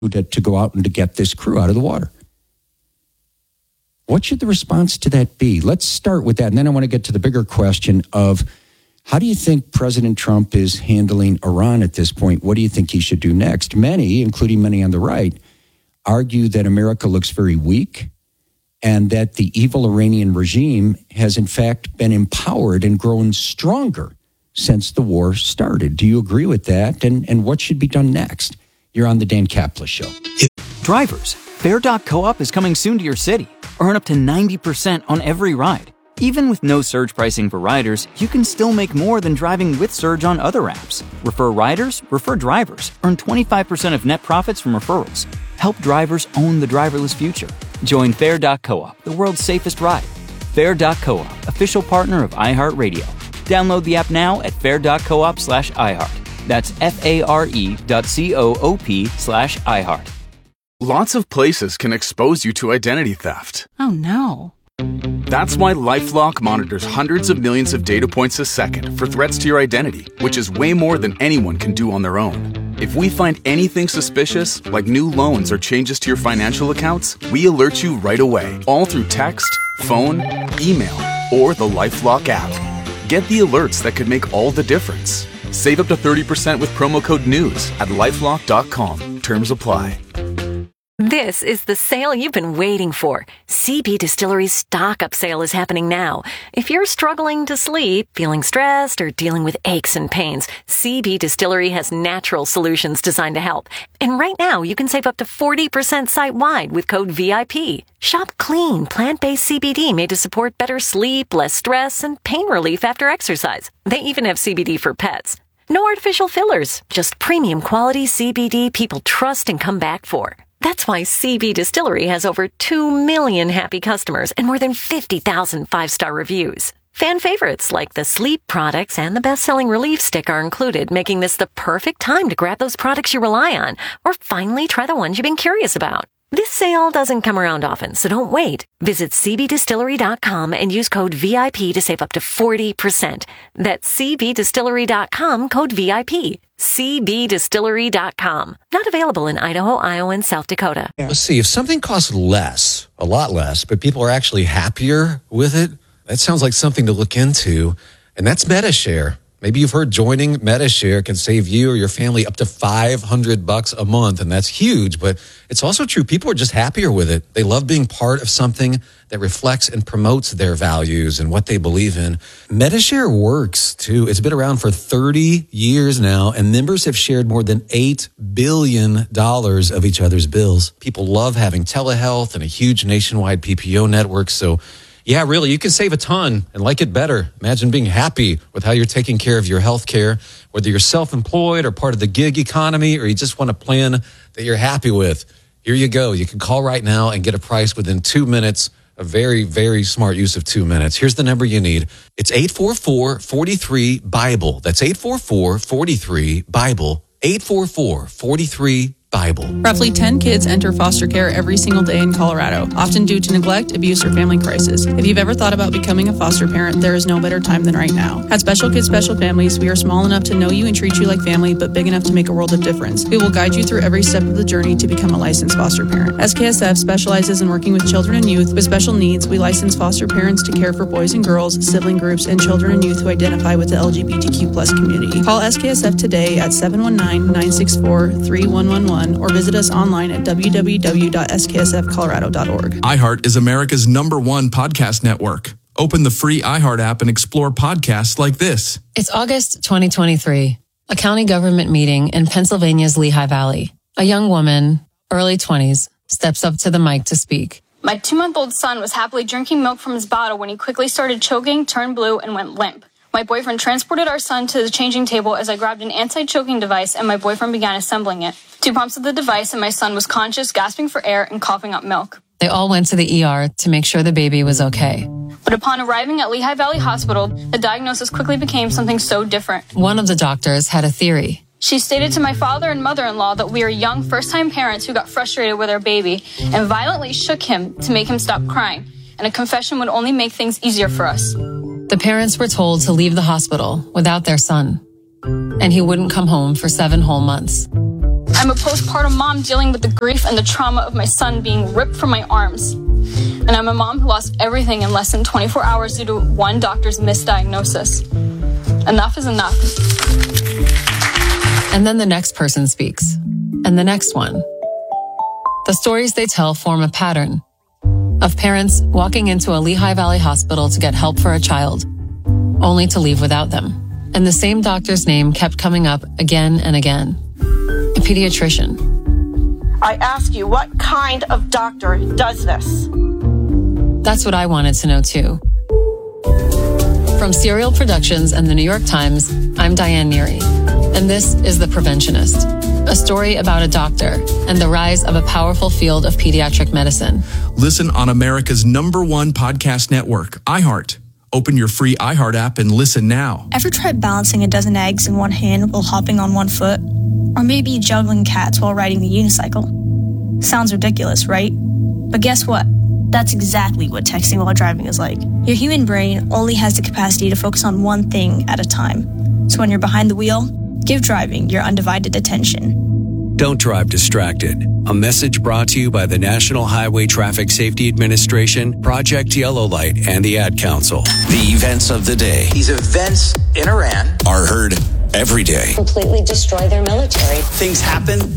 to go out and to get this crew out of the water. What should the response to that be? Let's start with that, and then I want to get to the bigger question of how do you think President Trump is handling Iran at this point? What do you think he should do next? Many, including many on the right, argue that America looks very weak and that the evil Iranian regime has in fact been empowered and grown stronger since the war started. Do you agree with that? And what should be done next? You're on the Dan Caplis Show. Drivers, Fair.coop is coming soon to your city. Earn up to 90% on every ride. Even with no surge pricing for riders, you can still make more than driving with Surge on other apps. Refer riders, refer drivers. Earn 25% of net profits from referrals. Help drivers own the driverless future. Join Fair.coop, the world's safest ride. Fair.coop, official partner of iHeartRadio. Download the app now at fair.coop/iHeart. That's FARE.coop/iHeart. Lots of places can expose you to identity theft. Oh, no. That's why LifeLock monitors hundreds of millions of data points a second for threats to your identity, which is way more than anyone can do on their own. If we find anything suspicious, like new loans or changes to your financial accounts, we alert you right away, all through text, phone, email, or the LifeLock app. Get the alerts that could make all the difference. Save up to 30% with promo code NEWS at LifeLock.com. Terms apply. This is the sale you've been waiting for. CB Distillery's Stock Up sale is happening now. If you're struggling to sleep, feeling stressed, or dealing with aches and pains, CB Distillery has natural solutions designed to help. And right now, you can save up to 40% site-wide with code VIP. Shop clean, plant-based CBD made to support better sleep, less stress, and pain relief after exercise. They even have CBD for pets. No artificial fillers, just premium quality CBD people trust and come back for. That's why CB Distillery has over 2 million happy customers and more than 50,000 five-star reviews. Fan favorites like the sleep products and the best-selling relief stick are included, making this the perfect time to grab those products you rely on or finally try the ones you've been curious about. This sale doesn't come around often, so don't wait. Visit cbdistillery.com and use code VIP to save up to 40%. That's cbdistillery.com, code VIP. cbdistillery.com. Not available in Idaho, Iowa, and South Dakota. Let's see, if something costs less, a lot less, but people are actually happier with it, that sounds like something to look into, and that's MediShare. Maybe you've heard joining MediShare can save you or your family up to $500 a month, and that's huge, but it's also true. People are just happier with it. They love being part of something that reflects and promotes their values and what they believe in. MediShare works, too. It's been around for 30 years now, and members have shared more than $8 billion of each other's bills. People love having telehealth and a huge nationwide PPO network, so yeah, really, you can save a ton and like it better. Imagine being happy with how you're taking care of your health care, whether you're self-employed or part of the gig economy, or you just want a plan that you're happy with. Here you go. You can call right now and get a price within 2 minutes. A very, very smart use of 2 minutes. Here's the number you need. It's 844-43-BIBLE. That's 844-43-BIBLE. 844-43-BIBLE. Roughly 10 kids enter foster care every single day in Colorado, often due to neglect, abuse, or family crisis. If you've ever thought about becoming a foster parent, there is no better time than right now. At Special Kids Special Families, we are small enough to know you and treat you like family, but big enough to make a world of difference. We will guide you through every step of the journey to become a licensed foster parent. SKSF specializes in working with children and youth with special needs. We license foster parents to care for boys and girls, sibling groups, and children and youth who identify with the LGBTQ+ community. Call SKSF today at 719-964-3111 or visit us online at www.sksfcolorado.org. iHeart is America's #1 podcast network. Open the free iHeart app and explore podcasts like this. It's August 2023, a county government meeting in Pennsylvania's Lehigh Valley. A young woman, early 20s, steps up to the mic to speak. My 2-month-old son was happily drinking milk from his bottle when he quickly started choking, turned blue, and went limp. My boyfriend transported our son to the changing table as I grabbed an anti-choking device and my boyfriend began assembling it. 2 pumps of the device and my son was conscious, gasping for air, and coughing up milk. They all went to the ER to make sure the baby was okay. But upon arriving at Lehigh Valley Hospital, the diagnosis quickly became something so different. One of the doctors had a theory. She stated to my father and mother-in-law that we are young first-time parents who got frustrated with our baby and violently shook him to make him stop crying, and a confession would only make things easier for us. The parents were told to leave the hospital without their son, and he wouldn't come home for 7 whole months. I'm a postpartum mom dealing with the grief and the trauma of my son being ripped from my arms. And I'm a mom who lost everything in less than 24 hours due to one doctor's misdiagnosis. Enough is enough. And then the next person speaks. And the next one. The stories they tell form a pattern of parents walking into a Lehigh Valley hospital to get help for a child, only to leave without them. And the same doctor's name kept coming up again and again. A pediatrician. I ask you, what kind of doctor does this? That's what I wanted to know too. From Serial Productions and the New York Times, I'm Diane Neary. And this is The Preventionist, a story about a doctor and the rise of a powerful field of pediatric medicine. Listen on America's #1 podcast network, iHeart. Open your free iHeart app and listen now. Ever tried balancing a dozen eggs in one hand while hopping on one foot? Or maybe juggling cats while riding the unicycle? Sounds ridiculous, right? But guess what? That's exactly what texting while driving is like. Your human brain only has the capacity to focus on one thing at a time. So when you're behind the wheel, give driving your undivided attention. Don't drive distracted. A message brought to you by the National Highway Traffic Safety Administration, Project Yellow Light, and the Ad Council. The events of the day. These events in Iran are heard every day. Completely destroy their military. Things happen.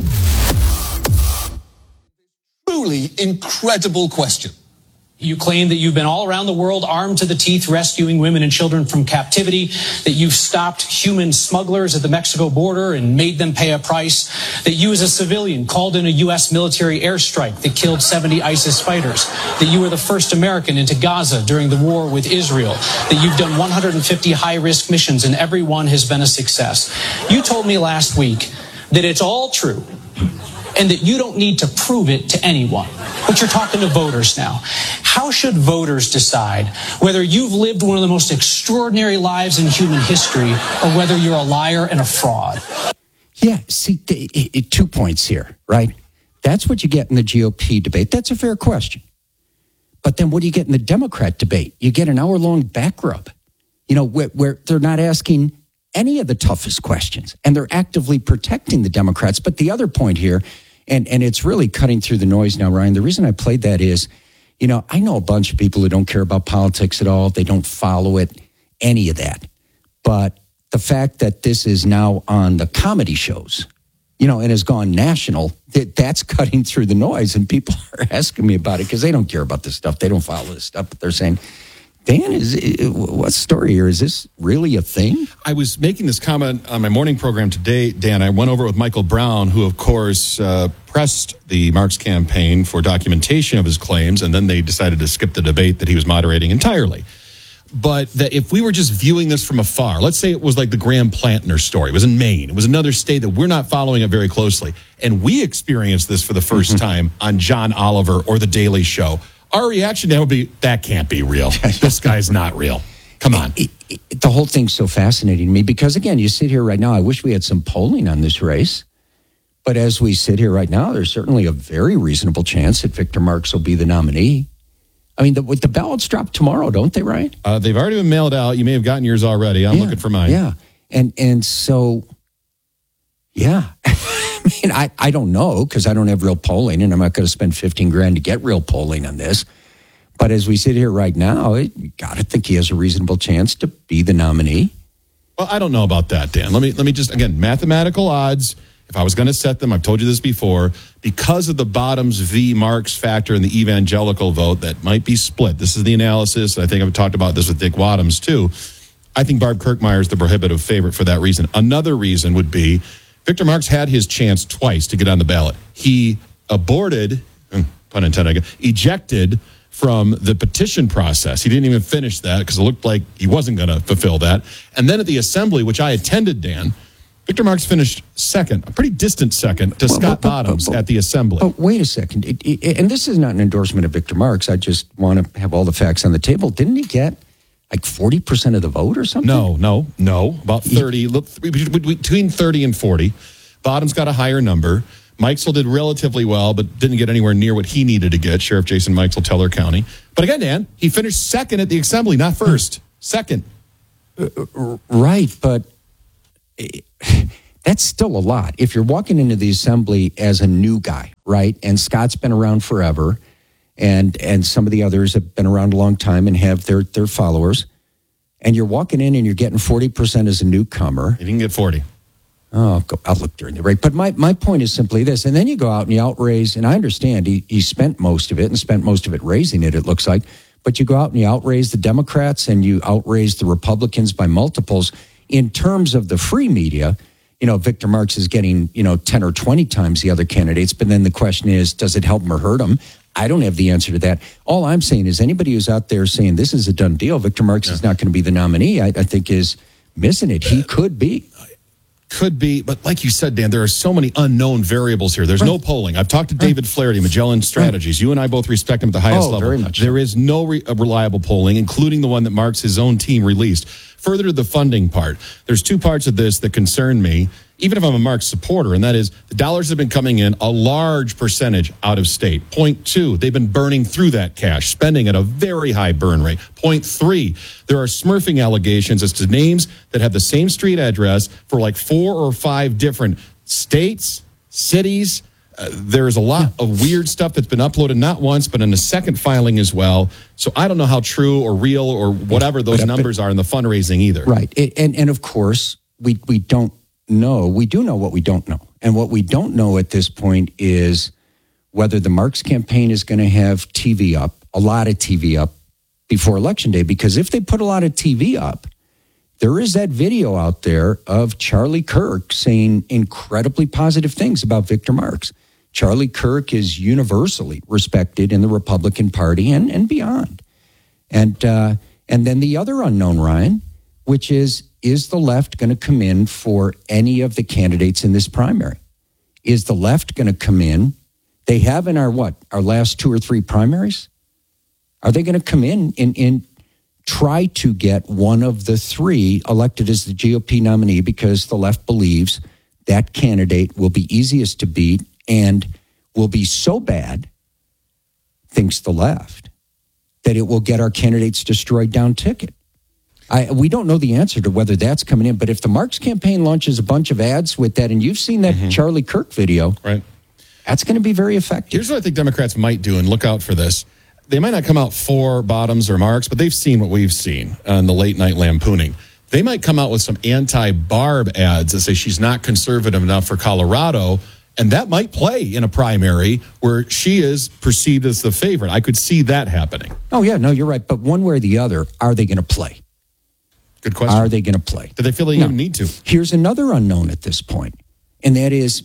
Truly incredible question. You claim that you've been all around the world armed to the teeth rescuing women and children from captivity, that you've stopped human smugglers at the Mexico border and made them pay a price, that you as a civilian called in a U.S. military airstrike that killed 70 ISIS fighters, that you were the first American into Gaza during the war with Israel, that you've done 150 high-risk missions and every one has been a success. You told me last week that it's all true and that you don't need to prove it to anyone. But you're talking to voters now. How should voters decide whether you've lived one of the most extraordinary lives in human history or whether you're a liar and a fraud? Yeah, see, 2 points here, right? That's what you get in the GOP debate. That's a fair question. But then what do you get in the Democrat debate? You get an hour-long back rub, where they're not asking any of the toughest questions, and they're actively protecting the Democrats. But the other point here, and it's really cutting through the noise now, Ryan, the reason I played that is, I know a bunch of people who don't care about politics at all. They don't follow it, any of that. But the fact that this is now on the comedy shows, and has gone national, that's cutting through the noise. And people are asking me about it because they don't care about this stuff. They don't follow this stuff. But they're saying, Dan, what's the story here? Is this really a thing? I was making this comment on my morning program today, Dan. I went over it with Michael Brown, who, of course, pressed the Marks campaign for documentation of his claims, and then they decided to skip the debate that he was moderating entirely. But that if we were just viewing this from afar, let's say it was like the Graham Plantner story. It was in Maine. It was another state that we're not following it very closely. And we experienced this for the first time on John Oliver or The Daily Show. Our reaction now would be, that can't be real. This guy's not real. Come on. The whole thing's so fascinating to me because, again, you sit here right now. I wish we had some polling on this race. But as we sit here right now, there's certainly a very reasonable chance that Victor Marks will be the nominee. I mean, the ballots drop tomorrow, don't they, right? They've already been mailed out. You may have gotten yours already. I'm looking for mine. Yeah. And so, yeah. I mean, I don't know because I don't have real polling and I'm not going to spend $15,000 to get real polling on this. But as we sit here right now, you got to think he has a reasonable chance to be the nominee. Well, I don't know about that, Dan. Let me just, again, mathematical odds. If I was going to set them, I've told you this before, because of the Bottoms v. Marks factor in the evangelical vote that might be split. This is the analysis. I think I've talked about this with Dick Wadhams, too. I think Barb Kirkmeyer is the prohibitive favorite for that reason. Another reason would be Victor Marks had his chance twice to get on the ballot. He aborted, pun intended, ejected from the petition process. He didn't even finish that because it looked like he wasn't going to fulfill that. And then at the assembly, which I attended, Dan, Victor Marks finished second, a pretty distant second, to Scott Bottoms at the assembly. Oh, wait a second. And this is not an endorsement of Victor Marks. I just want to have all the facts on the table. Didn't he get like 40% of the vote or something? No. About 30, between 30 and 40. Bottoms got a higher number. Mikesell did relatively well, but didn't get anywhere near what he needed to get. Sheriff Jason Mikesell, Teller County. But again, Dan, he finished second at the assembly, not first. Second. Right, but That's still a lot. If you're walking into the assembly as a new guy, right? And Scott's been around forever, and some of the others have been around a long time and have their followers, and you're walking in and you're getting 40% as a newcomer. You can get 40. Oh, I'll look during the break. But my point is simply this. And then you go out and you outraise, and I understand he spent most of it and spent most of it raising it looks like. But you go out and you outraise the Democrats and you outraise the Republicans by multiples. In terms of the free media, Victor Marx is getting, 10 or 20 times the other candidates. But then the question is, does it help him or hurt him? I don't have the answer to that. All I'm saying is anybody who's out there saying this is a done deal, Victor Marx is not going to be the nominee, I think is missing it. He could be. Could be, but like you said, Dan, there are so many unknown variables here. There's no polling. I've talked to David Flaherty, Magellan Strategies. You and I both respect him at the highest level. Very much. There is no reliable polling, including the one that Mark's his own team released. Further to the funding part, there's two parts of this that concern me, even if I'm a Marx supporter, and that is the dollars have been coming in a large percentage out of state. Point two, they've been burning through that cash, spending at a very high burn rate. Point three, there are smurfing allegations as to names that have the same street address for like 4 or 5 different states, cities. There's a lot of weird stuff that's been uploaded not once, but in a second filing as well. So I don't know how true or real or whatever those numbers are in the fundraising either. Right. And of course, we don't know. We do know what we don't know. And what we don't know at this point is whether the Marx campaign is going to have TV up, a lot of TV up before Election Day. Because if they put a lot of TV up, there is that video out there of Charlie Kirk saying incredibly positive things about Victor Marx. Charlie Kirk is universally respected in the Republican Party and beyond. And then the other unknown, Ryan, which is the left going to come in for any of the candidates in this primary? Is the left going to come in? They have in our last 2 or 3 primaries? Are they going to come in and try to get one of the 3 elected as the GOP nominee because the left believes that candidate will be easiest to beat and will be so bad, thinks the left, that it will get our candidates destroyed down ticket? We don't know the answer to whether that's coming in, but if the Marx campaign launches a bunch of ads with that, and you've seen that Charlie Kirk video, right? That's going to be very effective. Here's what I think Democrats might do, and look out for this. They might not come out for Bottoms or Marx, but they've seen what we've seen on the late night lampooning. They might come out with some anti-Barb ads that say she's not conservative enough for Colorado, and that might play in a primary where she is perceived as the favorite. I could see that happening. Oh, yeah, no, you're right. But one way or the other, are they going to play? Good question. Are they going to play? Do they feel they even need to? Here's another unknown at this point, and that is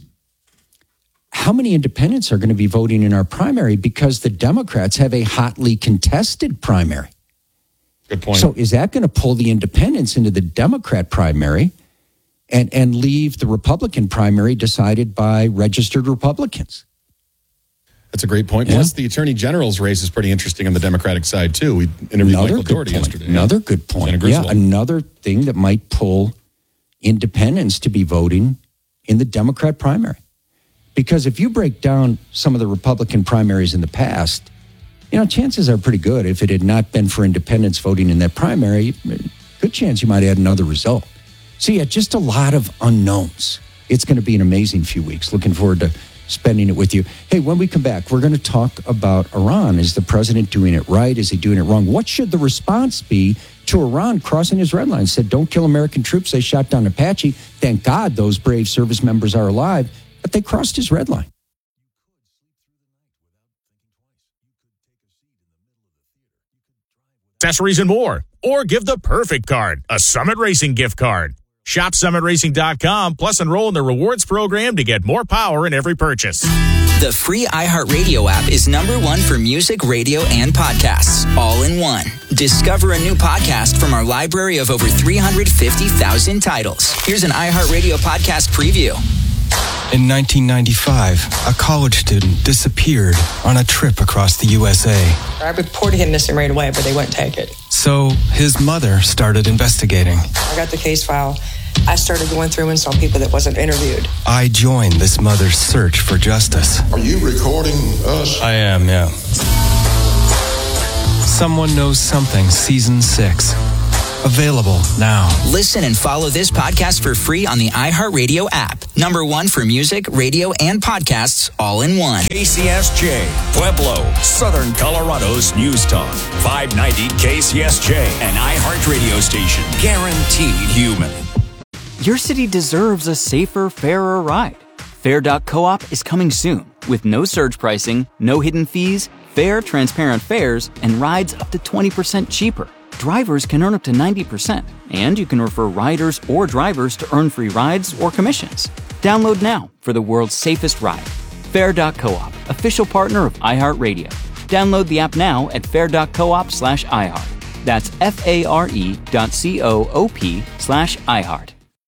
how many independents are going to be voting in our primary because the Democrats have a hotly contested primary. Good point. So is that going to pull the independents into the Democrat primary and leave the Republican primary decided by registered Republicans? That's a great point. Yeah. Plus, the Attorney General's race is pretty interesting on the Democratic side, too. We interviewed Michael Doherty yesterday. Another good point. Yeah, another thing that might pull independents to be voting in the Democrat primary. Because if you break down some of the Republican primaries in the past, chances are pretty good. If it had not been for independents voting in that primary, good chance you might add another result. So, yeah, just a lot of unknowns. It's going to be an amazing few weeks. Looking forward to spending it with you. Hey, when we come back, we're going to talk about Iran. Is the president doing it right? Is he doing it wrong? What should the response be to Iran crossing his red line? Said, don't kill American troops. They shot down Apache. Thank God those brave service members are alive. But they crossed his red line. Accessories and more. Or give the perfect card, a Summit Racing gift card. Shop SummitRacing.com, plus enroll in the rewards program to get more power in every purchase. The free iHeartRadio app is #1 for music, radio, and podcasts, all in one. Discover a new podcast from our library of over 350,000 titles. Here's an iHeartRadio podcast preview. In 1995, a college student disappeared on a trip across the USA. I reported him missing right away, but they wouldn't take it. So his mother started investigating. I got the case file. I started going through and saw people that wasn't interviewed. I joined this mother's search for justice. Are you recording us? I am, yeah. Someone Knows Something, Season 6. Available now. Listen and follow this podcast for free on the iHeartRadio app. #1 for music, radio, and podcasts all in one. KCSJ, Pueblo, Southern Colorado's News Talk. 590 KCSJ, an iHeartRadio station. Guaranteed human. Your city deserves a safer, fairer ride. Fair.coop is coming soon with no surge pricing, no hidden fees, fair, transparent fares, and rides up to 20% cheaper. Drivers can earn up to 90%, and you can refer riders or drivers to earn free rides or commissions. Download now for the world's safest ride. Fair.coop, official partner of iHeartRadio. Download the app now at fair.coop/iHeart. That's FARE.coop/iHeart.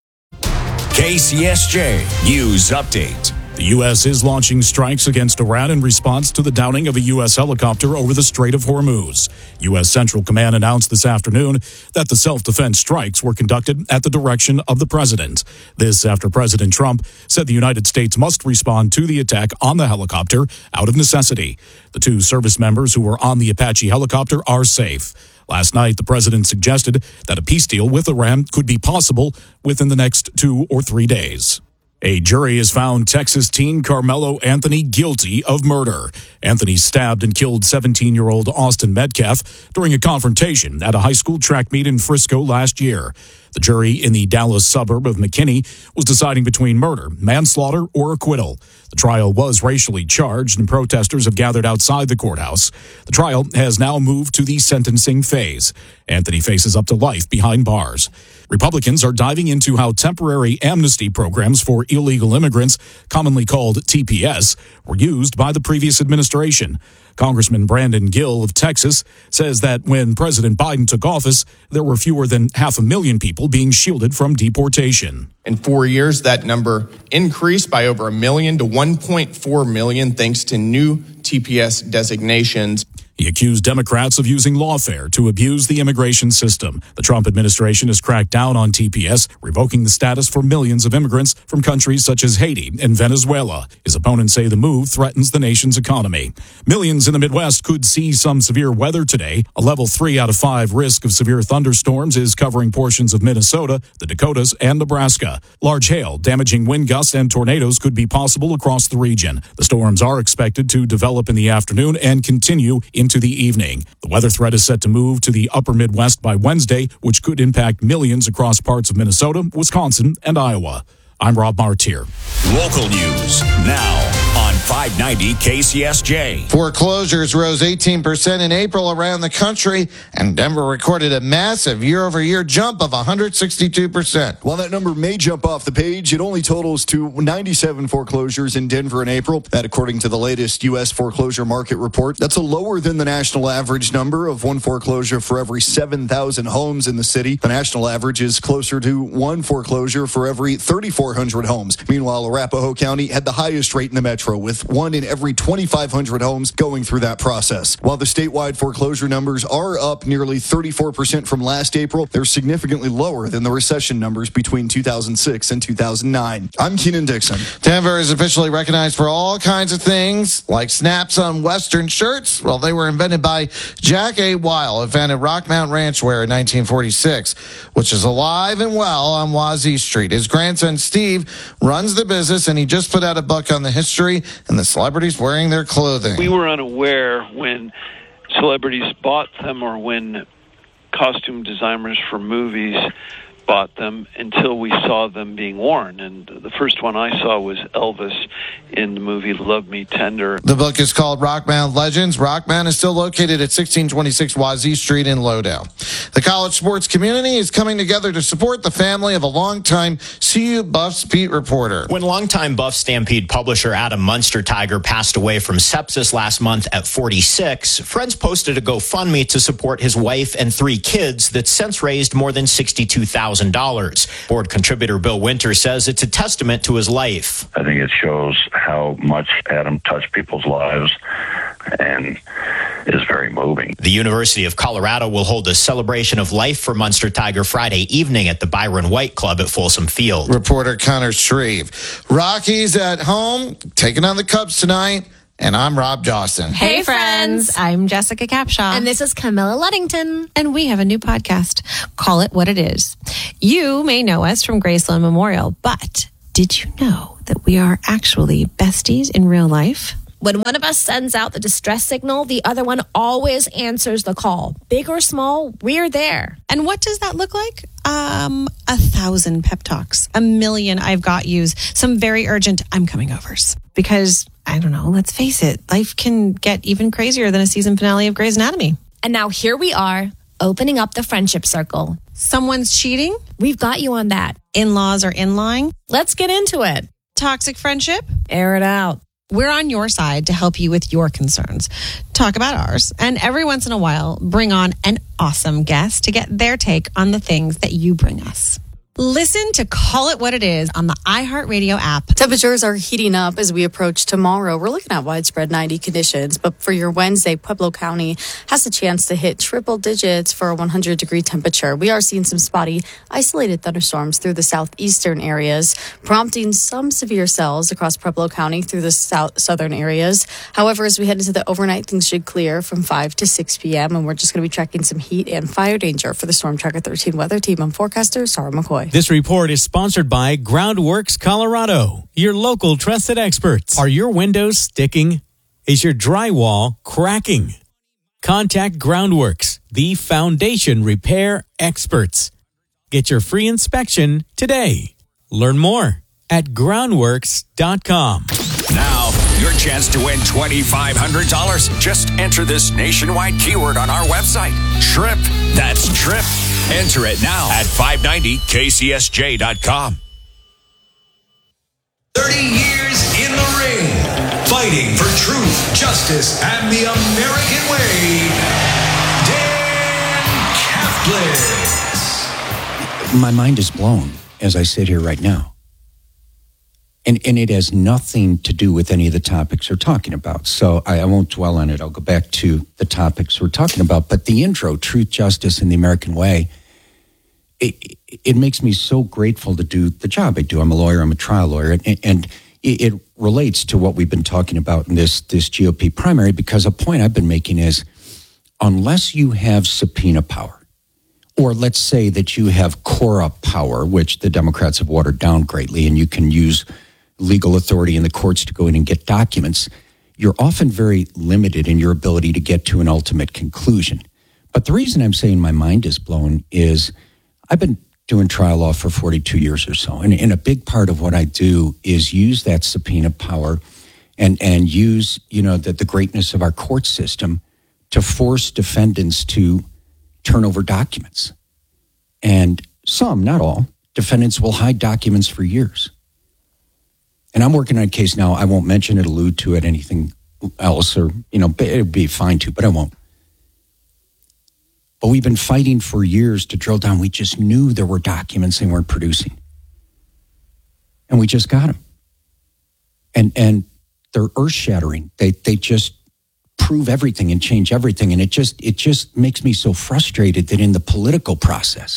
KCSJ News Update. The U.S. is launching strikes against Iran in response to the downing of a U.S. helicopter over the Strait of Hormuz. U.S. Central Command announced this afternoon that the self-defense strikes were conducted at the direction of the president. This after President Trump said the United States must respond to the attack on the helicopter out of necessity. The 2 service members who were on the Apache helicopter are safe. Last night, the president suggested that a peace deal with Iran could be possible within the next 2 or 3 days. A jury has found Texas teen Carmelo Anthony guilty of murder. Anthony stabbed and killed 17-year-old Austin Metcalf during a confrontation at a high school track meet in Frisco last year. The jury in the Dallas suburb of McKinney was deciding between murder, manslaughter, or acquittal. The trial was racially charged, and protesters have gathered outside the courthouse. The trial has now moved to the sentencing phase. Anthony faces up to life behind bars. Republicans are diving into how temporary amnesty programs for illegal immigrants, commonly called TPS, were used by the previous administration. Congressman Brandon Gill of Texas says that when President Biden took office, there were fewer than 500,000 people being shielded from deportation. In 4 years, that number increased by over 1 million to 1.4 million thanks to new TPS designations. He accused Democrats of using lawfare to abuse the immigration system. The Trump administration has cracked down on TPS, revoking the status for millions of immigrants from countries such as Haiti and Venezuela. His opponents say the move threatens the nation's economy. Millions in the Midwest could see some severe weather today. A level 3 out of 5 risk of severe thunderstorms is covering portions of Minnesota, the Dakotas, and Nebraska. Large hail, damaging wind gusts, and tornadoes could be possible across the region. The storms are expected to develop in the afternoon and continue into the evening. The weather threat is set to move to the upper Midwest by Wednesday, which could impact millions across parts of Minnesota, Wisconsin, and Iowa. I'm Rob Martier. Local news now on 590 KCSJ. Foreclosures rose 18% in April around the country, and Denver recorded a massive year-over-year jump of 162%. While that number may jump off the page, it only totals to 97 foreclosures in Denver in April. That according to the latest U.S. foreclosure market report. That's a lower than the national average number of 1 foreclosure for every 7,000 homes in the city. The national average is closer to 1 foreclosure for every 3,400 homes. Meanwhile, Arapahoe County had the highest rate in the metro, with 1 in every 2,500 homes going through that process. While the statewide foreclosure numbers are up nearly 34% from last April, they're significantly lower than the recession numbers between 2006 and 2009. I'm Keenan Dixon. Denver is officially recognized for all kinds of things, like snaps on Western shirts. Well, they were invented by Jack A. Weil, who founded Rockmount Ranchwear in 1946, which is alive and well on Wazee Street. His grandson, Steve, runs the business, and he just put out a book on the history and the celebrities wearing their clothing. We were unaware when celebrities bought them or when costume designers for movies bought them until we saw them being worn. And the first one I saw was Elvis in the movie Love Me Tender. The book is called Rockmount Legends. Rockmount is still located at 1626 Wazee Street in Lowdale. The college sports community is coming together to support the family of a longtime CU Buffs beat reporter. When longtime Buff Stampede publisher Adam Munsterteiger passed away from sepsis last month at 46, friends posted a GoFundMe to support his wife and 3 kids that's since raised more than $62,000. Board contributor Bill Winter says it's a testament to his life. I think it shows how much Adam touched people's lives and is very moving. The University of Colorado will hold a celebration of life for Munsterteiger Friday evening at the Byron White Club at Folsom Field. Reporter Connor Shreve. Rockies at home, taking on the Cubs tonight. And I'm Rob Jawson. Hey, friends. I'm Jessica Capshaw. And this is Camilla Luddington. And we have a new podcast. Call It What It Is. You may know us from Graceland Memorial, but did you know that we are actually besties in real life? When one of us sends out the distress signal, the other one always answers the call. Big or small, we're there. And what does that look like? 1,000 pep talks, 1 million I've got yous, some very urgent I'm coming overs. Because, I don't know, let's face it, life can get even crazier than a season finale of Grey's Anatomy. And now here we are, opening up the friendship circle. Someone's cheating? We've got you on that. In-laws are in-lying? Let's get into it. Toxic friendship? Air it out. We're on your side to help you with your concerns. Talk about ours. And every once in a while, bring on an awesome guest to get their take on the things that you bring us. Listen to Call It What It Is on the iHeartRadio app. Temperatures are heating up as we approach tomorrow. We're looking at widespread 90 conditions, but for your Wednesday, Pueblo County has a chance to hit triple digits for a 100-degree temperature. We are seeing some spotty, isolated thunderstorms through the southeastern areas, prompting some severe cells across Pueblo County through the southern areas. However, as we head into the overnight, things should clear from 5 to 6 p.m., and we're just going to be tracking some heat and fire danger for the Storm Tracker 13 weather team. I'm forecaster Sarah McCoy. This report is sponsored by Groundworks Colorado, your local trusted experts. Are your windows sticking? Is your drywall cracking? Contact Groundworks, the foundation repair experts. Get your free inspection today. Learn more at groundworks.com. Now, your chance to win $2,500. Just enter this nationwide keyword on our website. TRIP. That's TRIP. Enter it now at 590kcsj.com. 30 years in the ring, fighting for truth, justice, and the American way. Dan Caplitz. My mind is blown as I sit here right now. And it has nothing to do with any of the topics we're talking about. So I won't dwell on it. I'll go back to the topics we're talking about. But the intro, Truth, Justice, and the American Way, it makes me so grateful to do the job I do. I'm a lawyer. I'm a trial lawyer. And it relates to what we've been talking about in this GOP primary, because a point I've been making is unless you have subpoena power, or let's say that you have Cora power, which the Democrats have watered down greatly, and you can use legal authority in the courts to go in and get documents, you're often very limited in your ability to get to an ultimate conclusion. But the reason I'm saying my mind is blown is I've been doing trial law for 42 years or so. And a big part of what I do is use that subpoena power and use, the greatness of our court system to force defendants to turn over documents. And some, not all, defendants will hide documents for years. And I'm working on a case now. I won't mention it, allude to it, anything else, or, it'd be fine to, but I won't. But we've been fighting for years to drill down. We just knew there were documents they weren't producing. And we just got them. And they're earth-shattering. They just prove everything and change everything. And it just makes me so frustrated that in the political process,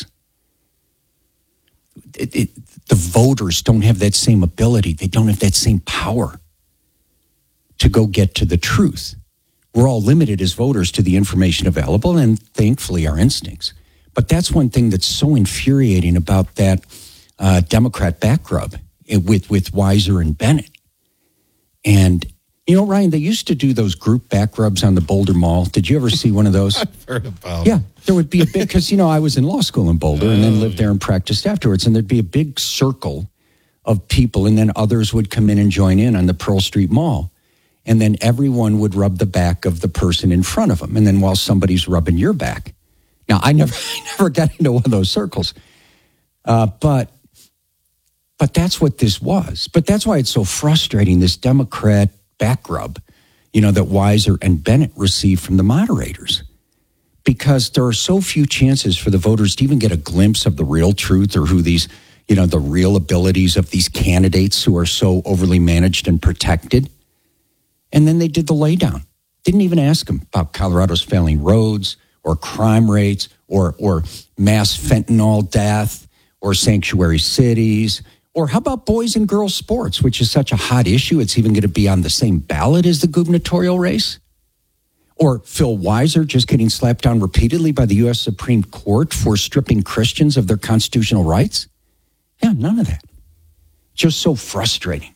the voters don't have that same ability. They don't have that same power to go get to the truth. We're all limited as voters to the information available and thankfully our instincts. But that's one thing that's so infuriating about that Democrat back rub with Weiser and Bennett. And, Ryan, they used to do those group back rubs on the Boulder Mall. Did you ever see one of those? I've heard about. Yeah, there would be a big, because, I was in law school in Boulder and then lived there and practiced afterwards. And there'd be a big circle of people, and then others would come in and join in on the Pearl Street Mall. And then everyone would rub the back of the person in front of them. And then while somebody's rubbing your back. Now, I never got into one of those circles. But that's what this was. But that's why it's so frustrating, this Democrat back rub, that Weiser and Bennett received from the moderators. Because there are so few chances for the voters to even get a glimpse of the real truth or who these, the real abilities of these candidates who are so overly managed and protected. And then they did the laydown. Didn't even ask them about Colorado's failing roads or crime rates or mass fentanyl death or sanctuary cities Or how about boys and girls sports, which is such a hot issue, it's even going to be on the same ballot as the gubernatorial race? Or Phil Weiser just getting slapped down repeatedly by the U.S. Supreme Court for stripping Christians of their constitutional rights? Yeah, none of that. Just so frustrating.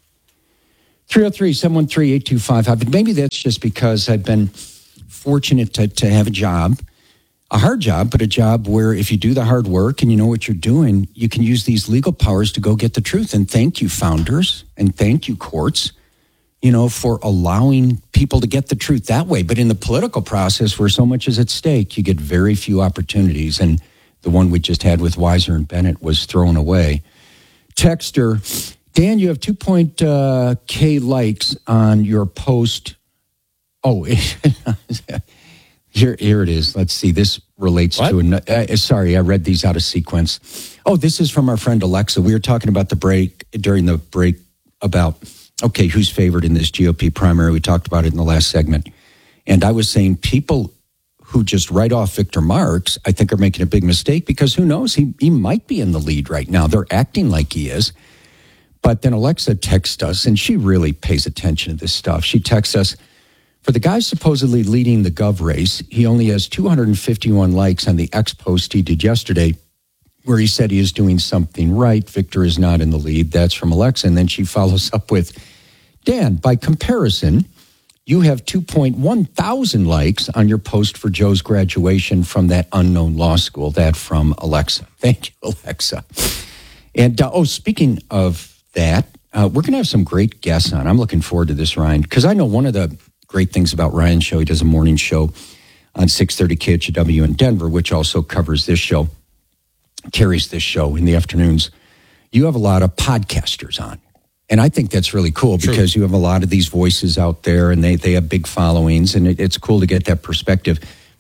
303-713-8255. Maybe that's just because I've been fortunate to have a job, a hard job, but a job where if you do the hard work and you know what you're doing, you can use these legal powers to go get the truth. And thank you, founders, and thank you, courts, for allowing people to get the truth that way. But in the political process where so much is at stake, you get very few opportunities. And the one we just had with Weiser and Bennett was thrown away. Texter, Dan, you have 2.K likes on your post. Oh, here it is. Let's see. This relates to sorry, I read these out of sequence. Oh, this is from our friend Alexa. We were talking about during the break about, okay, who's favored in this GOP primary. We talked about it in the last segment. And I was saying people who just write off Victor Marx, I think are making a big mistake because who knows? He might be in the lead right now. They're acting like he is. But then Alexa texts us, and she really pays attention to this stuff. She texts us, for the guy supposedly leading the Gov race, he only has 251 likes on the X post he did yesterday where he said he is doing something right. Victor is not in the lead. That's from Alexa. And then she follows up with, Dan, by comparison, you have 2,100 likes on your post for Joe's graduation from that unknown law school. That from Alexa. Thank you, Alexa. And, speaking of that, we're going to have some great guests on. I'm looking forward to this, Ryan, because I know one of the great things about Ryan's show, he does a morning show on 630 KHW in Denver, which also covers this show, carries this show in the afternoons. You have a lot of podcasters on. And I think that's really cool because you have a lot of these voices out there and they have big followings, and it's cool to get that perspective.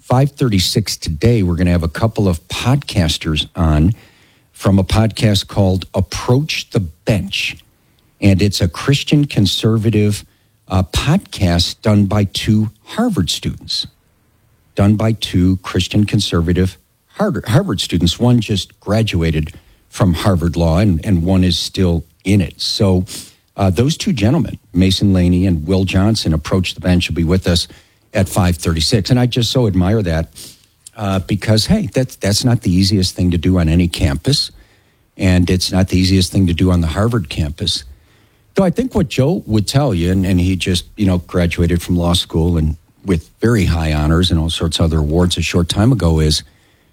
5:36 today, we're going to have a couple of podcasters on from a podcast called Approach the Bench. And it's a Christian conservative podcast done by two Harvard students. Done by two Christian conservative Harvard students. One just graduated from Harvard Law and one is still in it. So those two gentlemen, Mason Laney and Will Johnson, Approach the Bench, will be with us at 5:36. And I just so admire that because, hey, that's not the easiest thing to do on any campus. And it's not the easiest thing to do on the Harvard campus. So I think what Joe would tell you, and he just, graduated from law school and with very high honors and all sorts of other awards a short time ago, is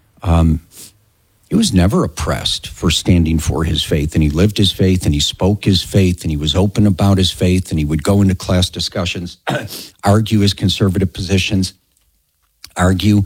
he was never oppressed for standing for his faith. And he lived his faith and he spoke his faith and he was open about his faith and he would go into class discussions, argue his conservative positions, argue,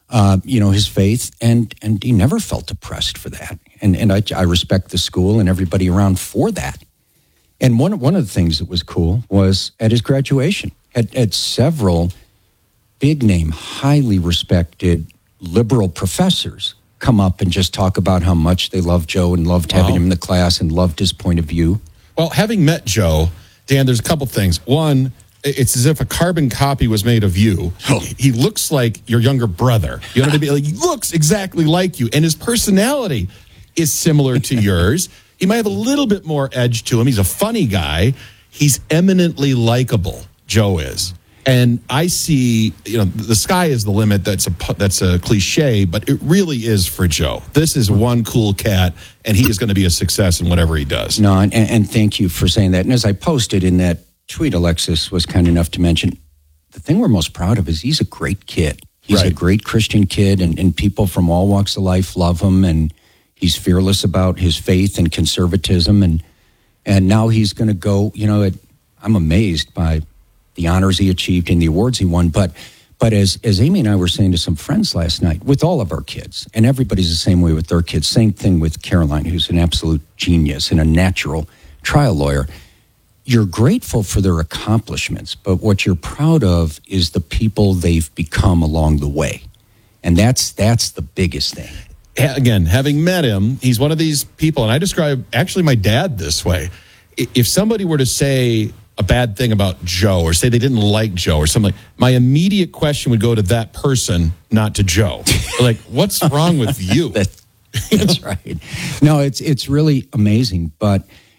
his faith. And he never felt oppressed for that. And I respect the school and everybody around for that. And one of the things that was cool was at his graduation, had several big-name, highly respected liberal professors come up and just talk about how much they loved Joe and loved having him in the class and loved his point of view. Well, having met Joe, Dan, there's a couple things. One, it's as if a carbon copy was made of you. He looks like your younger brother. You know what I mean? Like, he looks exactly like you, and his personality is similar to yours. He might have a little bit more edge to him. He's a funny guy. He's eminently likable, Joe is. And I see, the sky is the limit. That's a cliche, but it really is for Joe. This is one cool cat, and he is going to be a success in whatever he does. No, and thank you for saying that. And as I posted in that tweet, Alexis was kind enough to mention, the thing we're most proud of is he's a great kid. He's a great Christian kid, and people from all walks of life love him, and he's fearless about his faith and conservatism, and now he's going to go, I'm amazed by the honors he achieved and the awards he won. But as Amy and I were saying to some friends last night, with all of our kids, and everybody's the same way with their kids, same thing with Caroline, who's an absolute genius and a natural trial lawyer. You're grateful for their accomplishments, but what you're proud of is the people they've become along the way. And that's the biggest thing. Again, having met him, he's one of these people, and I describe actually my dad this way. If somebody were to say a bad thing about Joe or say they didn't like Joe or something, my immediate question would go to that person, not to Joe. Like, what's wrong with you? That's right. No, it's really amazing. But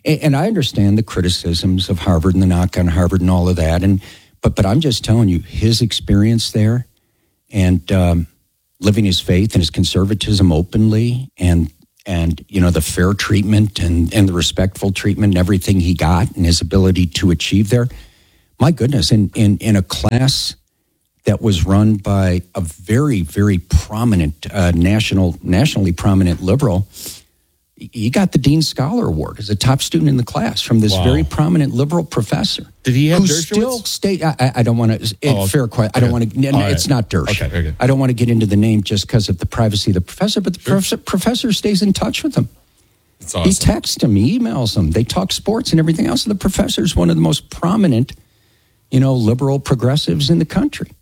And I understand the criticisms of Harvard and the knock on Harvard and all of that. But I'm just telling you, his experience there and living his faith and his conservatism openly and the fair treatment and the respectful treatment and everything he got and his ability to achieve there. My goodness, in a class that was run by a very, very prominent, nationally prominent liberal, he got the Dean Scholar Award as a top student in the class from this very prominent liberal professor. Did he have who Dershowitz? Still stayed? I don't want to. Fair question. I don't want to. It's not Dersh. Okay, very good. I don't want to get into the name just because of the privacy of the professor. But the professor stays in touch with him. That's awesome. He texts him. He emails him. They talk sports and everything else. And the professor is one of the most prominent, liberal progressives in the country.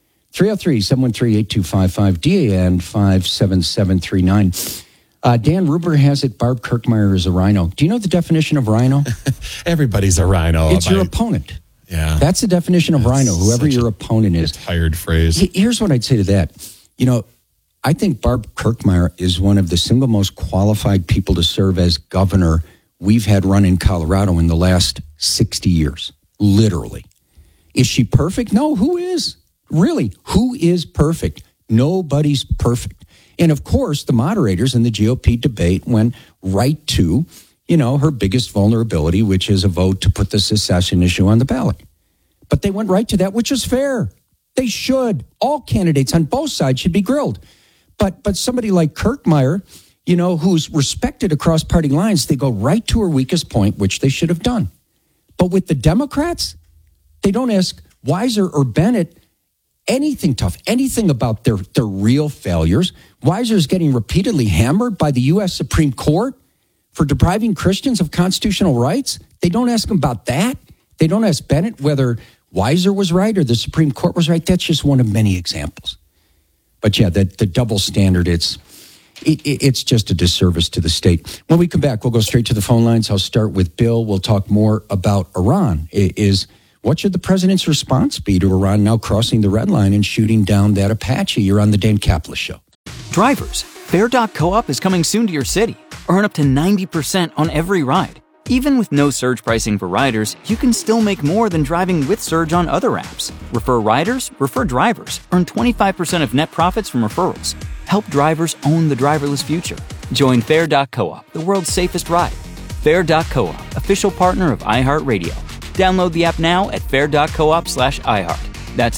303-713-8255, DAN 57739. Dan Ruber has it. Barb Kirkmeyer is a rhino. Do you know the definition of rhino? Everybody's a rhino. It's your opponent. Yeah. That's the definition of rhino, whoever your opponent is. Tired phrase. Here's what I'd say to that. I think Barb Kirkmeyer is one of the single most qualified people to serve as governor we've had run in Colorado in the last 60 years. Literally. Is she perfect? No, who is? Really, who is perfect? Nobody's perfect. And of course, the moderators in the GOP debate went right to, her biggest vulnerability, which is a vote to put the secession issue on the ballot. But they went right to that, which is fair. They should. All candidates on both sides should be grilled. But somebody like Kirkmeyer, who's respected across party lines, they go right to her weakest point, which they should have done. But with the Democrats, they don't ask Weiser or Bennett anything tough, anything about their real failures. Weiser's getting repeatedly hammered by the U.S. Supreme Court for depriving Christians of constitutional rights. They don't ask him about that. They don't ask Bennett whether Weiser was right or the Supreme Court was right. That's just one of many examples. But yeah, the double standard, it's just a disservice to the state. When we come back, we'll go straight to the phone lines. I'll start with Bill. We'll talk more about Iran. What should the president's response be to Iran now crossing the red line and shooting down that Apache? You're on the Dan Caplis Show. Drivers, Fair.coop is coming soon to your city. Earn up to 90% on every ride. Even with no surge pricing for riders, you can still make more than driving with surge on other apps. Refer riders, refer drivers. Earn 25% of net profits from referrals. Help drivers own the driverless future. Join Fair.coop, the world's safest ride. Fair.coop, official partner of iHeartRadio. Download the app now at fair.coop/iHeart. That's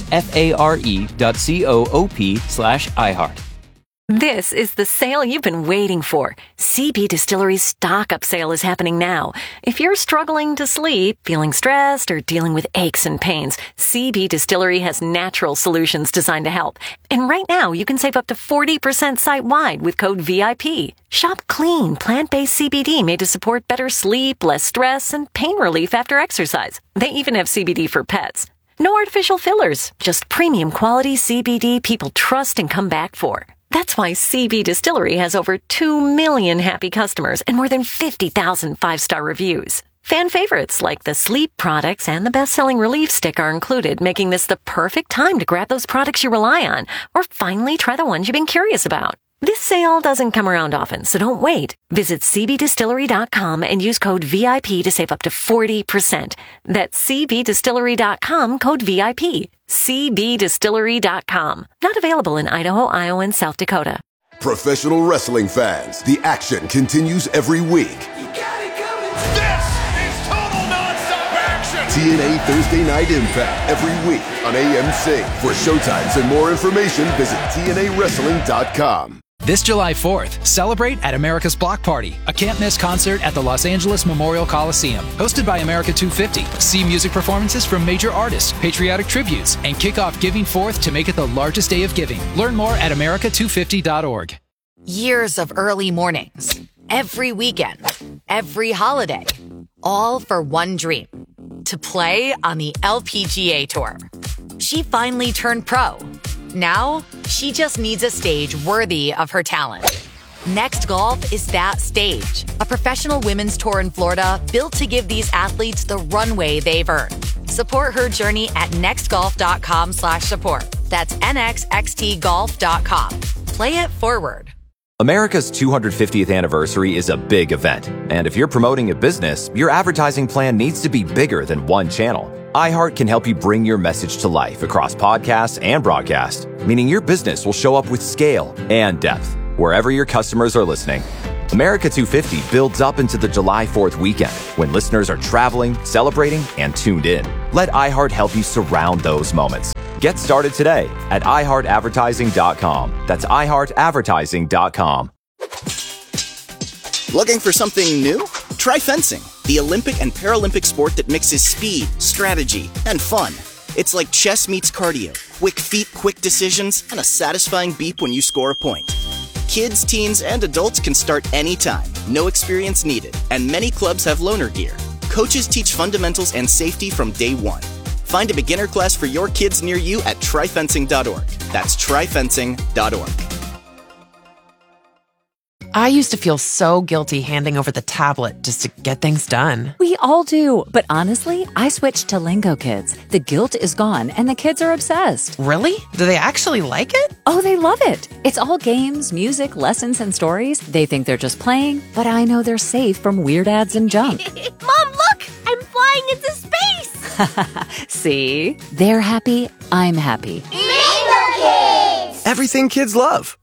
FARE.coop/iHeart. This is the sale you've been waiting for. CB Distillery's Stock Up Sale is happening now. If you're struggling to sleep, feeling stressed, or dealing with aches and pains, CB Distillery has natural solutions designed to help. And right now, you can save up to 40% site-wide with code VIP. Shop clean, plant-based CBD made to support better sleep, less stress, and pain relief after exercise. They even have CBD for pets. No artificial fillers, just premium quality CBD people trust and come back for. That's why CB Distillery has over 2 million happy customers and more than 50,000 five-star reviews. Fan favorites like the sleep products and the best-selling Relief Stick are included, making this the perfect time to grab those products you rely on or finally try the ones you've been curious about. This sale doesn't come around often, so don't wait. Visit cbdistillery.com and use code VIP to save up to 40%. That's cbdistillery.com, code VIP. cbdistillery.com. Not available in Idaho, Iowa, and South Dakota. Professional wrestling fans, the action continues every week. This is total nonstop action. TNA Thursday Night Impact every week on AMC. For showtimes and more information, visit TNAWrestling.com. This July 4th, celebrate at America's Block Party, a can't-miss concert at the Los Angeles Memorial Coliseum. Hosted by America 250. See music performances from major artists, patriotic tributes, and kick off Giving Forth to make it the largest day of giving. Learn more at America250.org. Years of early mornings, every weekend, every holiday, all for one dream, to play on the LPGA Tour. She finally turned pro. Now, she just needs a stage worthy of her talent. Next Golf is that stage. A professional women's tour in Florida built to give these athletes the runway they've earned. Support her journey at nextgolf.com/support. That's nxxtgolf.com. Play it forward. America's 250th anniversary is a big event, and if you're promoting a business, your advertising plan needs to be bigger than one channel. iHeart can help you bring your message to life across podcasts and broadcast, meaning your business will show up with scale and depth wherever your customers are listening. America 250 builds up into the July 4th weekend when listeners are traveling, celebrating, and tuned in. Let iHeart help you surround those moments. Get started today at iHeartAdvertising.com. That's iHeartAdvertising.com. Looking for something new? Try fencing, the Olympic and Paralympic sport that mixes speed, strategy, and fun. It's like chess meets cardio, quick feet, quick decisions, and a satisfying beep when you score a point. Kids, teens, and adults can start anytime, no experience needed, and many clubs have loaner gear. Coaches teach fundamentals and safety from day one. Find a beginner class for your kids near you at tryfencing.org. That's tryfencing.org. I used to feel so guilty handing over the tablet just to get things done. We all do. But honestly, I switched to Lingo Kids. The guilt is gone and the kids are obsessed. Really? Do they actually like it? Oh, they love it. It's all games, music, lessons, and stories. They think they're just playing, but I know they're safe from weird ads and junk. Mom, look! I'm flying into space! See? They're happy. I'm happy. Lingo Kids! Everything kids love.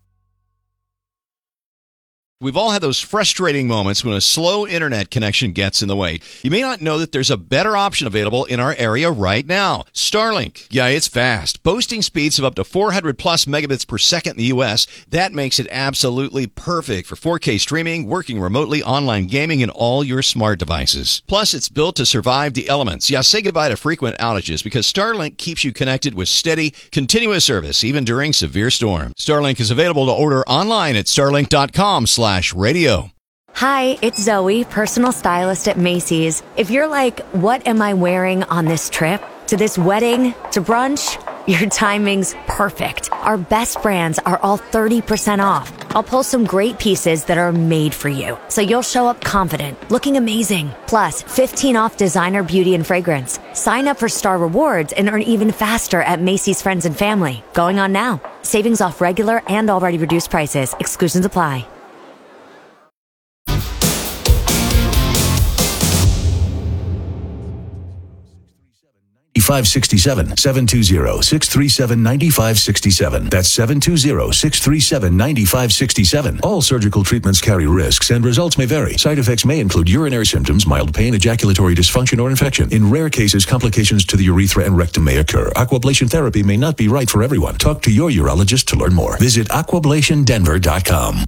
We've all had those frustrating moments when a slow internet connection gets in the way. You may not know that there's a better option available in our area right now. Starlink. Yeah, it's fast. Boasting speeds of up to 400 plus megabits per second in the U.S. That makes it absolutely perfect for 4K streaming, working remotely, online gaming, and all your smart devices. Plus, it's built to survive the elements. Yeah, say goodbye to frequent outages because Starlink keeps you connected with steady, continuous service, even during severe storms. Starlink is available to order online at starlink.com/radio. Hi, it's Zoe, personal stylist at Macy's. If you're like, what am I wearing on this trip? To this wedding? To brunch? Your timing's perfect. Our best brands are all 30% off. I'll pull some great pieces that are made for you, so you'll show up confident, looking amazing. Plus, 15 off designer beauty and fragrance. Sign up for Star Rewards and earn even faster at Macy's Friends and Family. Going on now. Savings off regular and already reduced prices. Exclusions apply. 9567 720-637-9567. That's 720-637-9567. All surgical treatments carry risks and results may vary. Side effects may include urinary symptoms, mild pain, ejaculatory dysfunction, or infection. In rare cases, complications to the urethra and rectum may occur. Aquablation therapy may not be right for everyone. Talk to your urologist to learn more. Visit aquablationdenver.com.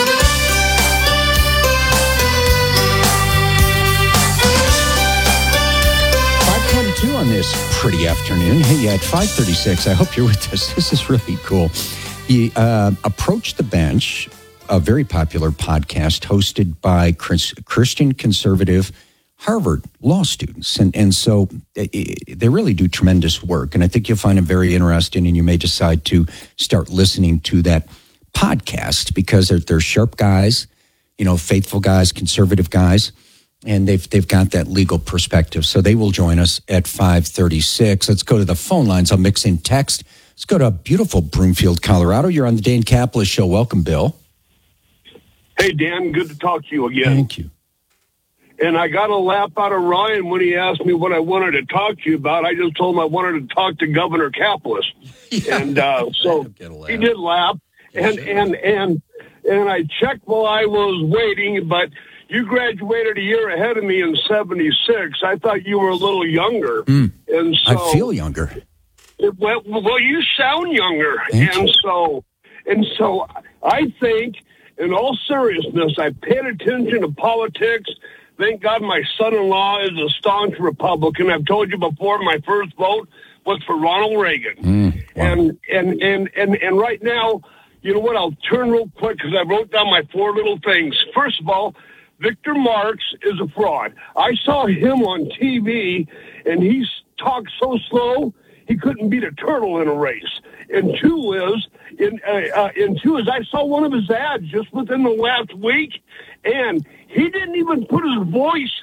On this pretty afternoon. Hey, at 5:36, I hope you're with us. This is really cool. You Approach the Bench, a very popular podcast hosted by Christian conservative Harvard law students. And so they really do tremendous work. And I think you'll find it very interesting, and you may decide to start listening to that podcast because they're sharp guys, faithful guys, conservative guys. And they've got that legal perspective. So they will join us at 5:36. Let's go to the phone lines. I'll mix in text. Let's go to beautiful Broomfield, Colorado. You're on the Dane Capitalist Show. Welcome, Bill. Hey, Dan. Good to talk to you again. Thank you. And I got a laugh out of Ryan when he asked me what I wanted to talk to you about. I just told him I wanted to talk to Governor Capitalist. Yeah. And so he did laugh. And I checked while I was waiting, but you graduated a year ahead of me in 76. I thought you were a little younger. And so I feel younger. Well, you sound younger. And so I think, in all seriousness, I paid attention to politics. Thank God my son-in-law is a staunch Republican. I've told you before, my first vote was for Ronald Reagan. Wow. And right now, you know what? I'll turn real quick because I wrote down my four little things. First of all, Victor Marx is a fraud. I saw him on TV, and he talked so slow he couldn't beat a turtle in a race. And two is I saw one of his ads just within the last week, and he didn't even put his voice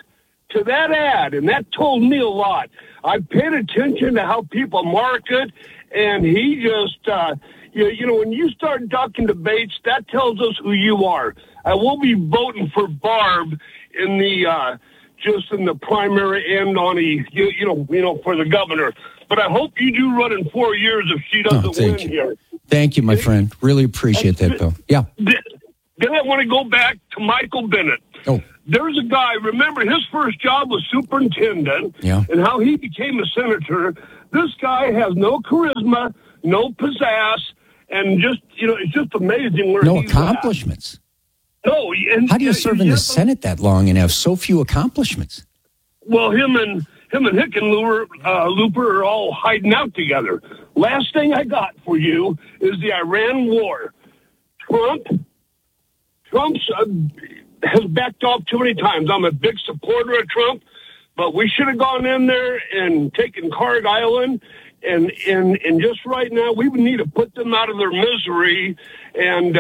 to that ad, and that told me a lot. I paid attention to how people market, and he just, you know, when you start ducking debates, that tells us who you are. I will be voting for Barb in the just in the primary and on you know for the governor. But I hope you do run in 4 years if she doesn't win here. Thank you, my friend. Really appreciate that, Bill. Yeah. Then I want to go back to Michael Bennett. Oh. There's a guy, remember, his first job was superintendent, and how he became a senator. This guy has no charisma, no pizzazz, and just, you know, it's just amazing where no he's accomplishments. At. No. And, how do you serve in the Senate that long and have so few accomplishments? Well, him and Hickenlooper are all hiding out together. Last thing I got for you is the Iran war. Trump's has backed off too many times. I'm a big supporter of Trump, but we should have gone in there and taken Card Island. And just right now, we need to put them out of their misery and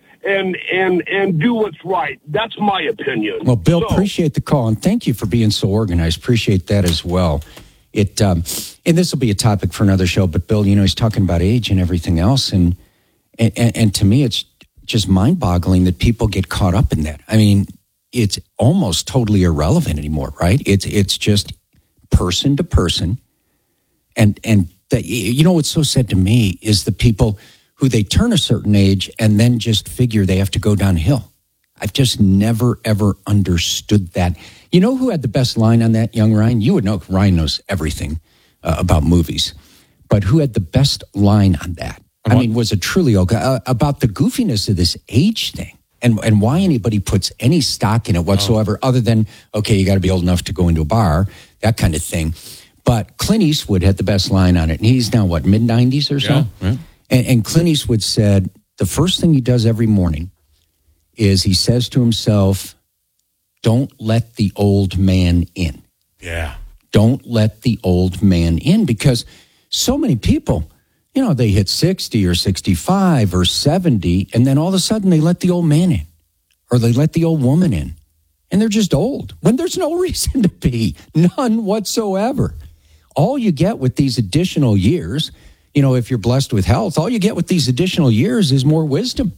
do what's right. That's my opinion. Well, Bill, appreciate the call, and thank you for being so organized. Appreciate that as well. And this will be a topic for another show, but Bill, you know, he's talking about age and everything else, and to me, it's just mind-boggling that people get caught up in that. I mean, it's almost totally irrelevant anymore, right? It's just person to person, and that, you know, what's so sad to me is the people who they turn a certain age and then just figure they have to go downhill. I've just never, ever understood that. You know who had the best line on that, young Ryan? You would know. Ryan knows everything about movies. But who had the best line on that? I mean, was it truly about the goofiness of this age thing and why anybody puts any stock in it whatsoever other than, okay, you got to be old enough to go into a bar, that kind of thing. But Clint Eastwood had the best line on it. And he's now, what, mid-90s or so? Yeah. And Clint Eastwood said the first thing he does every morning is he says to himself, don't let the old man in. Yeah. Don't let the old man in, because so many people, you know, they hit 60 or 65 or 70, and then all of a sudden they let the old man in or they let the old woman in, and they're just old when there's no reason to be, none whatsoever. All you get with these additional years, you know, if you're blessed with health, all you get with these additional years is more wisdom.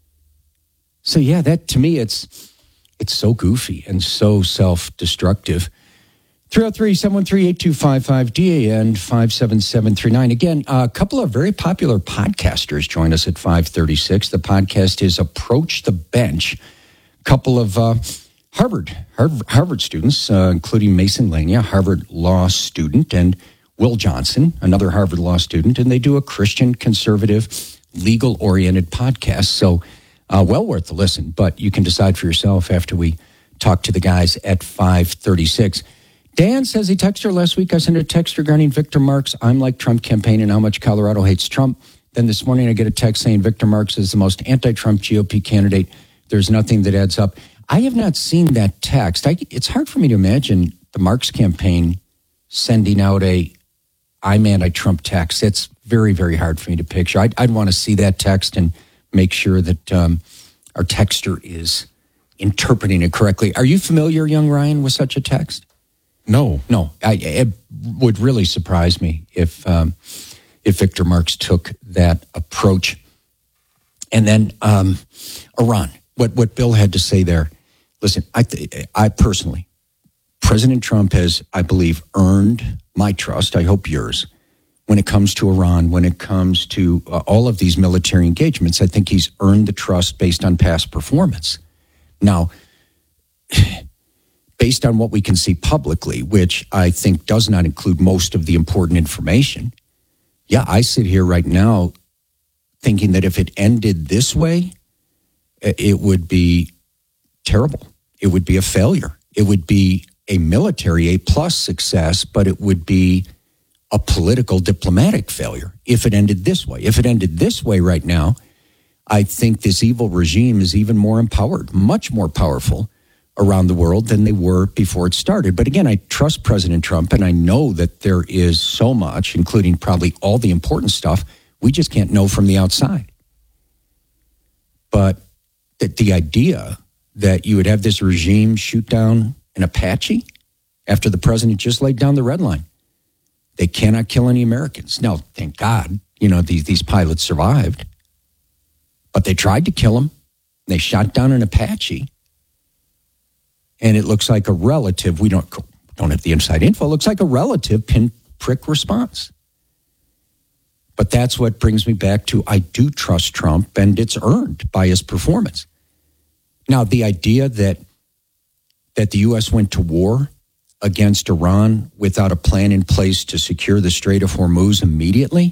So, yeah, that to me, it's so goofy and so self-destructive. 303-713-8255, DAN 57739. Again, a couple of very popular podcasters join us at 536. The podcast is Approach the Bench. A couple of Harvard students, including Mason Lania, Harvard law student, and Will Johnson, another Harvard law student, and they do a Christian conservative, legal-oriented podcast. So well worth the listen, but you can decide for yourself after we talk to the guys at 536. Dan says he texted her last week. I sent a text regarding Victor Marx. I'm like Trump campaign and how much Colorado hates Trump. Then this morning I get a text saying Victor Marx is the most anti-Trump GOP candidate. There's nothing that adds up. I have not seen that text. It's hard for me to imagine the Marx campaign sending out I'm anti-Trump text. It's very, very hard for me to picture. I'd want to see that text and make sure that our texter is interpreting it correctly. Are you familiar, young Ryan, with such a text? No. It would really surprise me if Victor Marx took that approach. And then Iran, what Bill had to say there. Listen, I personally, President Trump has, I believe, earned my trust. I hope yours. When it comes to Iran, when it comes to all of these military engagements, I think he's earned the trust based on past performance. Now, based on what we can see publicly, which I think does not include most of the important information, yeah, I sit here right now thinking that if it ended this way, it would be terrible. It would be a failure. It would be a military A+ success, but it would be a political diplomatic failure if it ended this way. If it ended this way right now, I think this evil regime is even more empowered, much more powerful around the world than they were before it started. But again, I trust President Trump, and I know that there is so much, including probably all the important stuff, we just can't know from the outside. But the idea that you would have this regime shoot down an Apache after the president just laid down the red line. They cannot kill any Americans. Now, thank God, these pilots survived. But they tried to kill him. They shot down an Apache. And it looks like a relative, we don't have the inside info, it looks like a relative pinprick response. But that's what brings me back to I do trust Trump, and it's earned by his performance. Now, the idea that the U.S. went to war against Iran without a plan in place to secure the Strait of Hormuz immediately,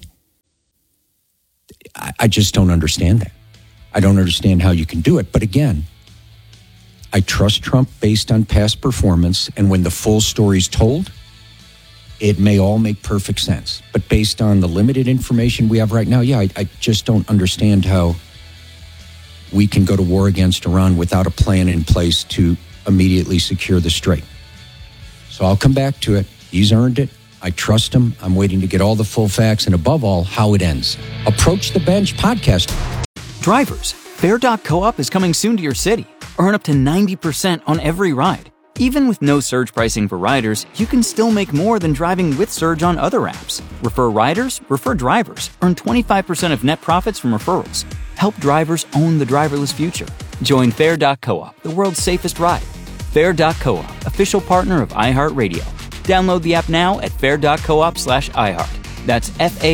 I just don't understand that. I don't understand how you can do it. But again, I trust Trump based on past performance, and when the full story's told, it may all make perfect sense. But based on the limited information we have right now, I just don't understand how we can go to war against Iran without a plan in place to immediately secure the strait. So I'll come back to it. He's earned it. I trust him. I'm waiting to get all the full facts and, above all, how it ends. Approach the Bench podcast. Drivers, Fair.coop is coming soon to your city. Earn up to 90% on every ride. Even with no surge pricing for riders, you can still make more than driving with Surge on other apps. Refer riders, refer drivers. Earn 25% of net profits from referrals. Help drivers own the driverless future. Join Fair.coop, the world's safest ride. Fair.coop, official partner of iHeartRadio. Download the app now at fair.coop/iHeart. That's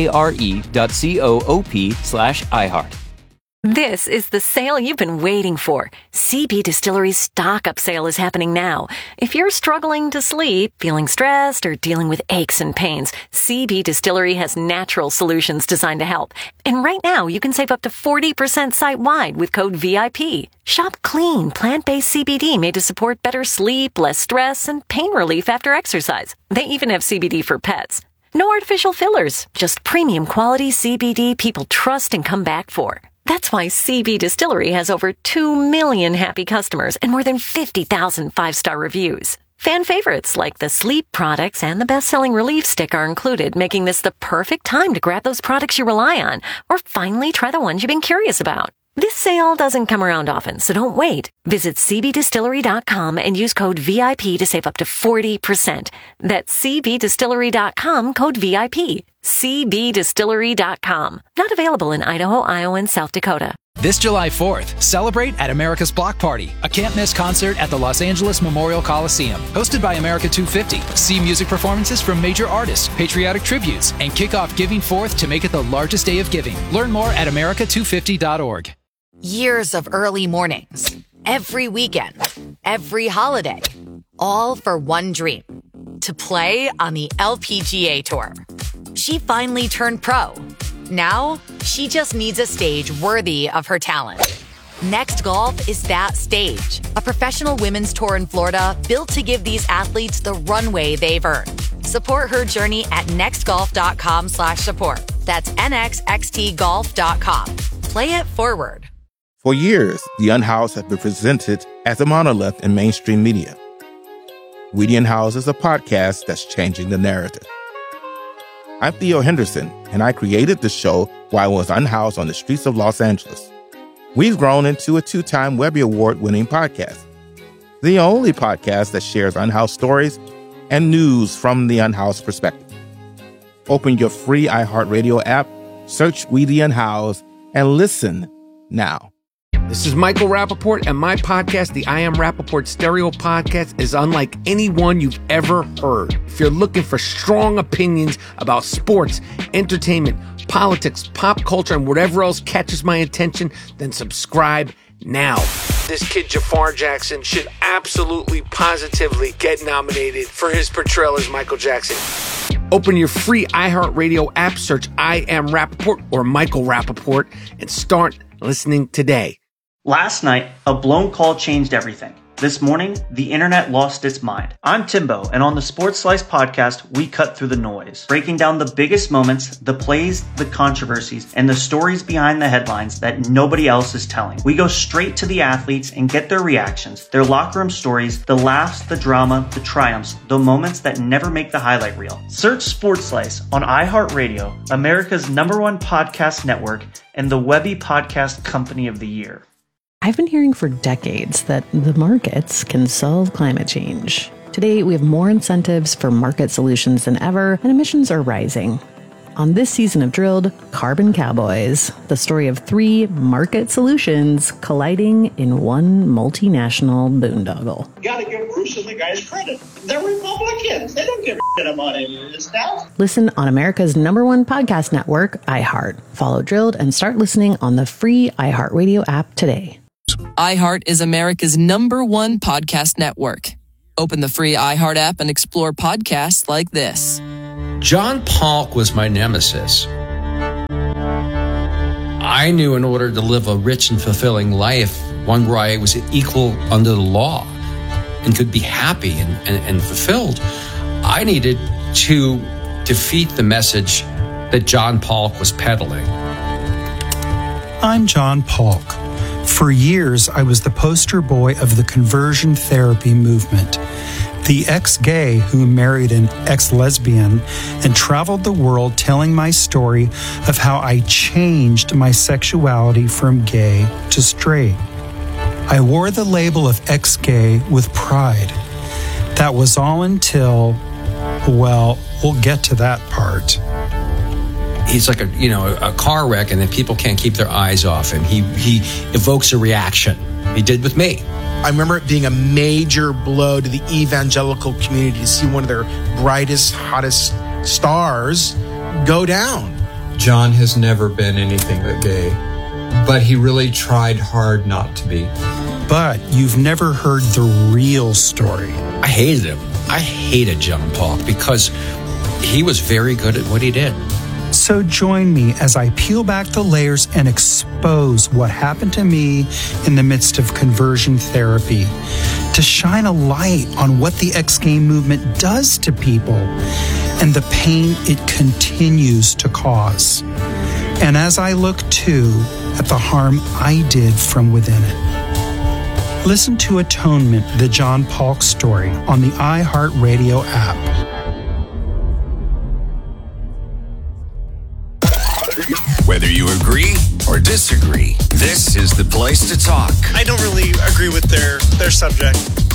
FARE.coop/iHeart. This is the sale you've been waiting for. CB Distillery's stock-up sale is happening now. If you're struggling to sleep, feeling stressed, or dealing with aches and pains, CB Distillery has natural solutions designed to help. And right now, you can save up to 40% site-wide with code VIP. Shop clean, plant-based CBD made to support better sleep, less stress, and pain relief after exercise. They even have CBD for pets. No artificial fillers, just premium quality CBD people trust and come back for. That's why CB Distillery has over 2 million happy customers and more than 50,000 five-star reviews. Fan favorites like the sleep products and the best-selling relief stick are included, making this the perfect time to grab those products you rely on or finally try the ones you've been curious about. This sale doesn't come around often, so don't wait. Visit cbdistillery.com and use code VIP to save up to 40%. That's cbdistillery.com, code VIP. cbdistillery.com. Not available in Idaho, Iowa, and South Dakota. This July 4th, celebrate at America's Block Party, a can't-miss concert at the Los Angeles Memorial Coliseum. Hosted by America 250. See music performances from major artists, patriotic tributes, and kick off Giving 4th to make it the largest day of giving. Learn more at america250.org. Years of early mornings, every weekend, every holiday, all for one dream, to play on the LPGA Tour. She finally turned pro. Now, she just needs a stage worthy of her talent. Next Golf is that stage, a professional women's tour in Florida built to give these athletes the runway they've earned. Support her journey at nextgolf.com/support. That's nxxtgolf.com. Play it forward. For years, The Unhoused has been presented as a monolith in mainstream media. We The Unhoused is a podcast that's changing the narrative. I'm Theo Henderson, and I created the show while I was unhoused on the streets of Los Angeles. We've grown into a 2-time Webby Award-winning podcast, the only podcast that shares unhoused stories and news from the unhoused perspective. Open your free iHeartRadio app, search We The Unhoused, and listen now. This is Michael Rappaport, and my podcast, the I Am Rappaport Stereo Podcast, is unlike any one you've ever heard. If you're looking for strong opinions about sports, entertainment, politics, pop culture, and whatever else catches my attention, then subscribe now. This kid, Jafar Jackson, should absolutely, positively get nominated for his portrayal as Michael Jackson. Open your free iHeartRadio app, search I Am Rappaport or Michael Rappaport, and start listening today. Last night, a blown call changed everything. This morning, the internet lost its mind. I'm Timbo, and on the Sports Slice podcast, we cut through the noise, breaking down the biggest moments, the plays, the controversies, and the stories behind the headlines that nobody else is telling. We go straight to the athletes and get their reactions, their locker room stories, the laughs, the drama, the triumphs, the moments that never make the highlight reel. Search Sports Slice on iHeartRadio, America's #1 podcast network, and the Webby Podcast Company of the Year. I've been hearing for decades that the markets can solve climate change. Today, we have more incentives for market solutions than ever, and emissions are rising. On this season of Drilled, Carbon Cowboys, the story of 3 market solutions colliding in one multinational boondoggle. You gotta give Bruce and the guys credit. They're Republicans. They don't give a shit about any of this stuff. Listen on America's #1 podcast network, iHeart. Follow Drilled and start listening on the free iHeartRadio app today. iHeart is America's #1 podcast network. Open the free iHeart app and explore podcasts like this. John Polk was my nemesis. I knew in order to live a rich and fulfilling life, one where I was equal under the law and could be happy and fulfilled, I needed to defeat the message that John Polk was peddling. I'm John Polk. For years, I was the poster boy of the conversion therapy movement. The ex-gay who married an ex-lesbian and traveled the world telling my story of how I changed my sexuality from gay to straight. I wore the label of ex-gay with pride. That was all until, well, we'll get to that part. He's like a car wreck, and then people can't keep their eyes off him. He evokes a reaction. He did with me. I remember it being a major blow to the evangelical community to see one of their brightest, hottest stars go down. John has never been anything but gay, but he really tried hard not to be. But you've never heard the real story. I hated him. I hated John Polk because he was very good at what he did. So join me as I peel back the layers and expose what happened to me in the midst of conversion therapy, to shine a light on what the ex-gay movement does to people and the pain it continues to cause. And as I look too at the harm I did from within it. Listen to Atonement, the John Polk story on the iHeartRadio app. Whether you agree or disagree, this is the place to talk. I don't really agree with their subject.